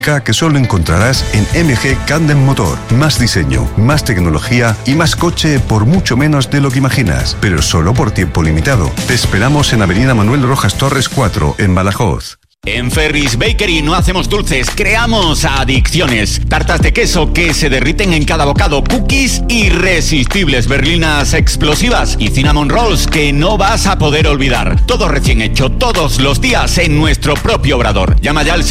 que solo encontrarás en MG Candem Motor. Más diseño, más tecnología y más coche por mucho menos de lo que imaginas, pero solo por tiempo limitado. Te esperamos en Avenida Manuel Rojas Torres 4, en Badajoz. En Ferris Bakery no hacemos dulces, creamos adicciones. Tartas de queso que se derriten en cada bocado, cookies irresistibles, berlinas explosivas y cinnamon rolls que no vas a poder olvidar. Todo recién hecho, todos los días en nuestro propio obrador. Llama ya al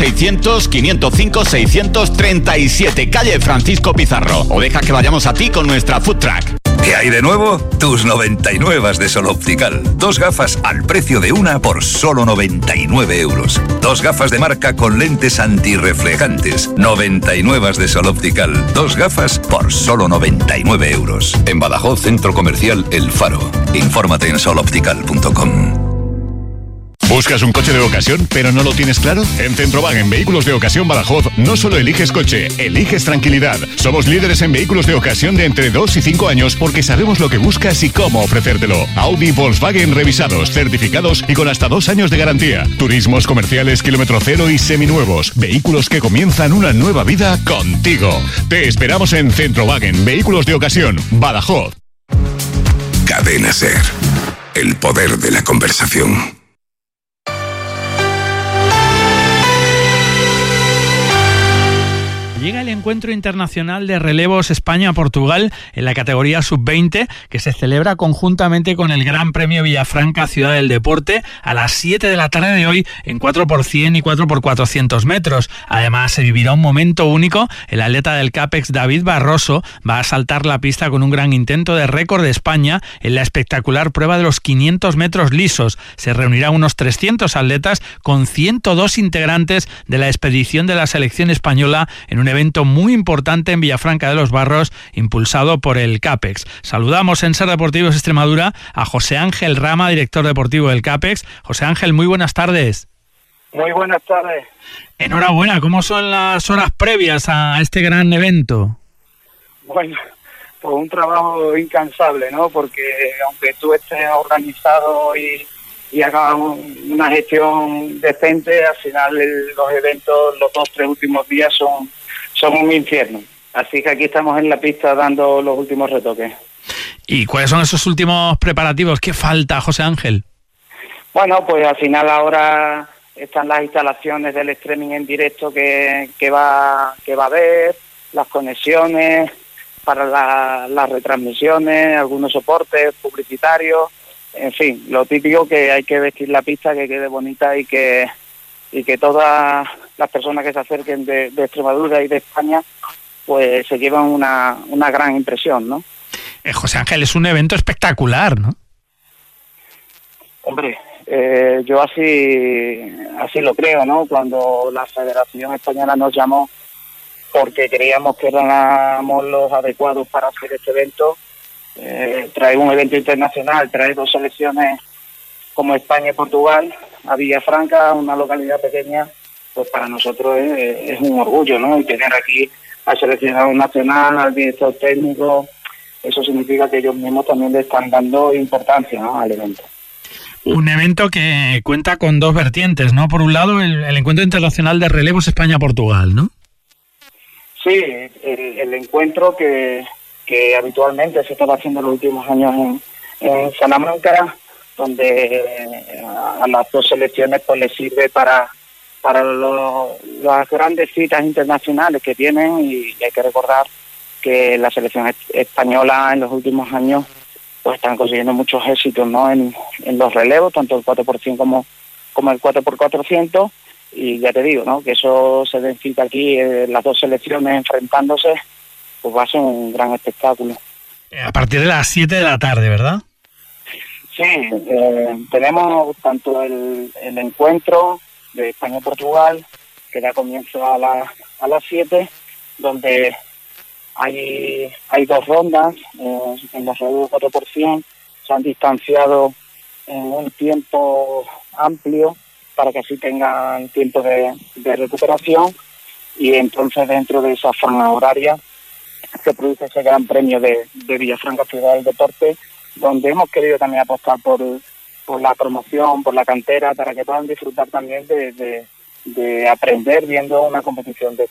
600-505-637, calle Francisco Pizarro, o deja que vayamos a ti con nuestra food truck. ¿Qué hay de nuevo? Tus 99 de Sol Optical. 2 gafas al precio de una por solo 99 euros. 2 gafas de marca con lentes antirreflejantes. 99 de Sol Optical. 2 gafas por solo 99 euros. En Badajoz, Centro Comercial El Faro. Infórmate en soloptical.com. ¿Buscas un coche de ocasión, pero no lo tienes claro? En Centrovagen Vehículos de Ocasión Badajoz no solo eliges coche, eliges tranquilidad. Somos líderes en vehículos de ocasión de entre 2 y 5 años porque sabemos lo que buscas y cómo ofrecértelo. Audi, Volkswagen revisados, certificados y con hasta 2 años de garantía. Turismos comerciales kilómetro cero y seminuevos. Vehículos que comienzan una nueva vida contigo. Te esperamos en Centrovagen Vehículos de Ocasión Badajoz. Cadena SER. El poder de la conversación. Llega el Encuentro Internacional de Relevos España-Portugal en la categoría Sub-20, que se celebra conjuntamente con el Gran Premio Villafranca Ciudad del Deporte a las 7 de la tarde de hoy en 4x100 y 4x400 metros. Además, se vivirá un momento único. El atleta del CAPEX, David Barroso, va a saltar la pista con un gran intento de récord de España en la espectacular prueba de los 500 metros lisos. Se reunirán unos 300 atletas con 102 integrantes de la expedición de la selección española en un evento muy importante en Villafranca de los Barros, impulsado por el CAPEX. Saludamos en SER Deportivos Extremadura a José Ángel Rama, director deportivo del CAPEX. José Ángel, muy buenas tardes. Muy buenas tardes. Enhorabuena, ¿cómo son las horas previas a este gran evento? Bueno, pues un trabajo incansable, ¿no? Porque aunque tú estés organizado y hagas una gestión decente, al final los eventos, los 2-3 últimos días son un infierno. Así que aquí estamos en la pista dando los últimos retoques. ¿Y cuáles son esos últimos preparativos? ¿Qué falta, José Ángel? Bueno, pues al final ahora están las instalaciones del streaming en directo que va a haber, las conexiones para las retransmisiones, algunos soportes publicitarios, en fin, lo típico, que hay que vestir la pista, que quede bonita y que todas las personas que se acerquen de Extremadura y de España pues se llevan una gran impresión, ¿no? José Ángel, es un evento espectacular, ¿no? Hombre, yo así lo creo, ¿no? Cuando la Federación Española nos llamó porque creíamos que éramos los adecuados para hacer este evento, traer un evento internacional, traer 2 selecciones como España y Portugal a Villafranca, una localidad pequeña, pues para nosotros es un orgullo, ¿no? Y tener aquí al seleccionado nacional, al director técnico, eso significa que ellos mismos también le están dando importancia, ¿no?, al evento. Un evento que cuenta con 2 vertientes, ¿no? Por un lado, el Encuentro Internacional de Relevos España-Portugal, ¿no? Sí, el encuentro que habitualmente se estaba haciendo en los últimos años en Salamanca, donde a las 2 selecciones pues les sirve para las grandes citas internacionales que tienen, y hay que recordar que la selección española en los últimos años pues están consiguiendo muchos éxitos, ¿no?, en los relevos, tanto el 4x100 como el 4x400, y ya te digo, ¿no?, que eso se necesita aquí, las 2 selecciones enfrentándose, pues va a ser un gran espectáculo. A partir de las 7 de la tarde, ¿verdad? Sí, tenemos tanto el encuentro de España-Portugal, que da comienzo a las 7, donde hay 2 rondas. En los relevos 4x100 se han distanciado en un tiempo amplio para que así tengan tiempo de recuperación, y entonces dentro de esa franja horaria se produce ese gran premio de Villafranca Ciudad del Deporte, donde hemos querido también apostar por la promoción, por la cantera, para que puedan disfrutar también de aprender viendo una competición de